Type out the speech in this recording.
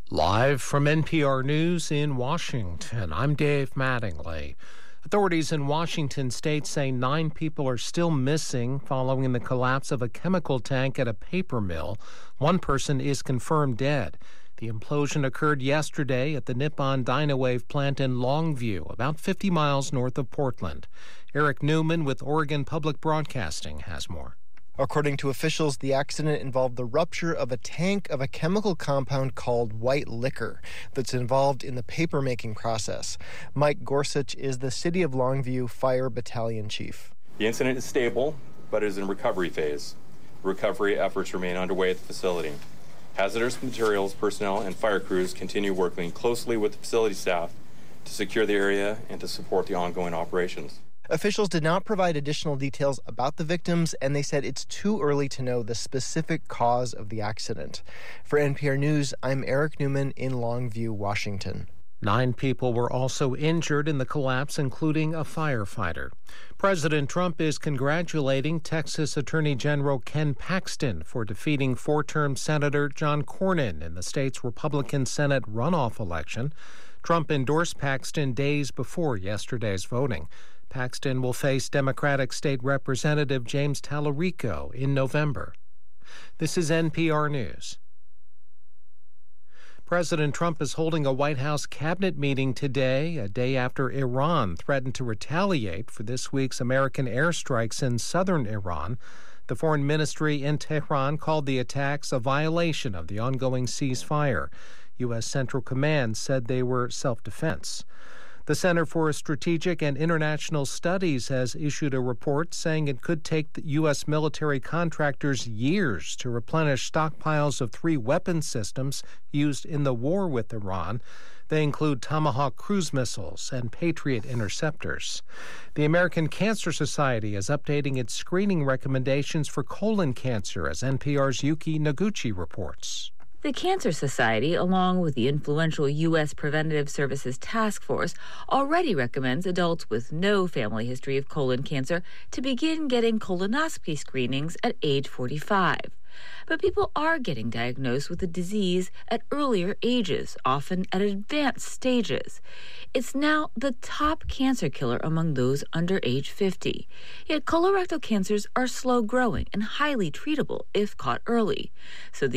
Live from NPR News in Washington, I'm Dave Mattingly. Authorities in Washington state say 9 people are still missing following the collapse of a chemical tank at a paper mill. 1 person is confirmed dead. The implosion occurred yesterday at the Nippon Dynawave plant in Longview, about 50 miles north of Portland. Eric Newman with Oregon Public Broadcasting has more. According to officials, the accident involved the rupture of a tank of a chemical compound called white liquor that's involved in the paper-making process. Mike Gorsuch is the City of Longview Fire Battalion Chief. The incident is stable, but is in recovery phase. Recovery efforts remain underway at the facility. Hazardous materials personnel and fire crews continue working closely with the facility staff to secure the area and to support the ongoing operations. Officials did not provide additional details about the victims, and they said it's too early to know the specific cause of the accident. For NPR News, I'm Eric Newman in Longview, Washington. 9 people were also injured in the collapse, including a firefighter. President Trump is congratulating Texas Attorney General Ken Paxton for defeating 4-term Senator John Cornyn in the state's Republican Senate runoff election. Trump endorsed Paxton days before yesterday's voting. Paxton will face Democratic State Representative James Tallarico in November. This is NPR News. President Trump is holding a White House cabinet meeting today, a day after Iran threatened to retaliate for this week's American airstrikes in southern Iran. The foreign ministry in Tehran called the attacks a violation of the ongoing ceasefire. U.S. Central Command said they were self-defense. The Center for Strategic and International Studies has issued a report saying it could take the U.S. military contractors years to replenish stockpiles of 3 weapon systems used in the war with Iran. They include Tomahawk cruise missiles and Patriot interceptors. The American Cancer Society is updating its screening recommendations for colon cancer, as NPR's Yuki Noguchi reports. The Cancer Society, along with the influential U.S. Preventative Services Task Force, already recommends adults with no family history of colon cancer to begin getting colonoscopy screenings at age 45. But people are getting diagnosed with the disease at earlier ages, often at advanced stages. It's now the top cancer killer among those under age 50. Yet colorectal cancers are slow growing and highly treatable if caught early. So the